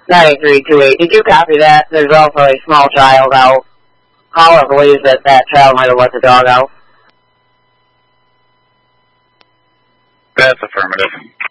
9328. Did you copy that? There's also a small child out. Caller believes that that child might have let the dog out. That's affirmative.